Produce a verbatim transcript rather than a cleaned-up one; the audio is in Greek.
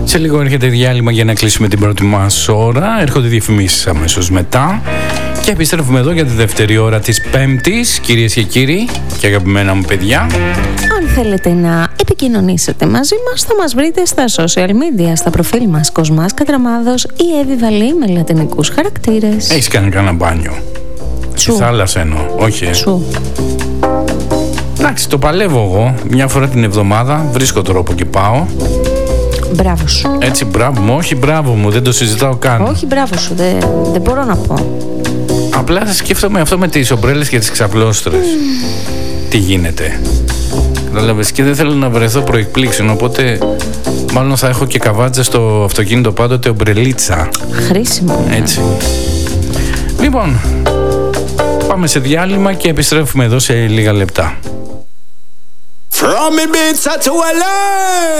Σε λίγο έρχεται διάλειμμα για να κλείσουμε την πρώτη μας ώρα. Έρχονται διαφημίσεις αμέσως μετά. Και επιστρέφουμε εδώ για τη δεύτερη ώρα της Πέμπτης, κυρίες και κύριοι και αγαπημένα μου παιδιά. Αν θέλετε να επικοινωνήσετε μαζί μας, θα μας βρείτε στα social media, στα προφίλ μας Κοσμάς Κατραμάδος ή Εύη Βαλή με λατινικούς χαρακτήρες. Έχεις κάνει κανένα μπάνιο? Στη θάλασσα εννοώ, όχι ε. Σου. Εντάξει, το παλεύω εγώ. Μια φορά την εβδομάδα βρίσκω τρόπο και πάω. Μπράβο σου. Έτσι, μπράβο μου, όχι μπράβο μου, δεν το συζητάω καν. Όχι, μπράβο σου, δεν, δεν μπορώ να πω. Απλά σκέφτομαι αυτό με τις ομπρέλες και τις ξαπλώστρες. Mm. Τι γίνεται. Κατάλαβες, και δεν θέλω να βρεθώ προεκπλήξεων, οπότε μάλλον θα έχω και καβάτζα στο αυτοκίνητο πάντοτε ομπρελίτσα. Χρήσιμο. Έτσι. Λοιπόν, πάμε σε διάλειμμα και επιστρέφουμε εδώ σε λίγα λεπτά. From Ibiza to L A